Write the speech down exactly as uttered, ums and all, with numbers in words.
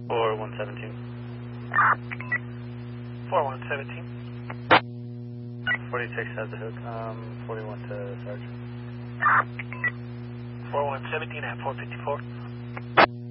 four one seventeen. four one seventeen. forty-six has the hook, um, forty-one to Sergeant. four one seventeen at four fifty-four.